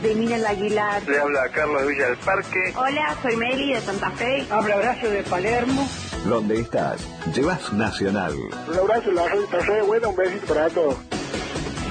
de Minel Aguilar. Le habla Carlos de Villa del Parque. Hola, soy Meli de Santa Fe. Habla Horacio de Palermo. Donde estás, llevas Nacional. Un abrazo, la radio está re buena, un besito para todos.